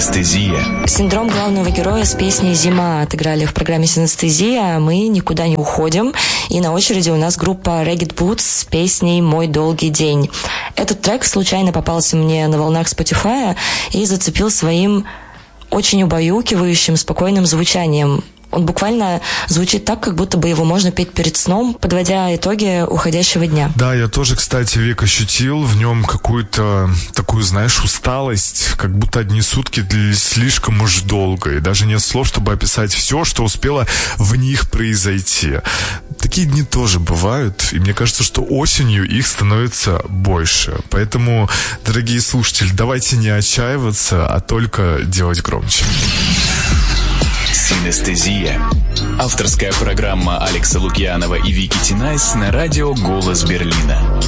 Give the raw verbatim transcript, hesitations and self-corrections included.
Синестезия. Синдром главного героя с песней «Зима» отыграли в программе «Синестезия». Мы никуда не уходим. И на очереди у нас группа Ragged Boots с песней «Мой долгий день». Этот трек случайно попался мне на волнах Spotify и зацепил своим очень убаюкивающим, спокойным звучанием. Он буквально звучит так, как будто бы его можно петь перед сном, подводя итоги уходящего дня. Да, я тоже, кстати, Вик, ощутил в нем какую-то такую, знаешь, усталость, как будто одни сутки длились слишком уж долго, и даже нет слов, чтобы описать все, что успело в них произойти. Такие дни тоже бывают, и мне кажется, что осенью их становится больше. Поэтому, дорогие слушатели, давайте не отчаиваться, а только делать громче. Синестезия. Авторская программа Алекса Лукьянова и Вики Тинайс на радио «Голос Берлина».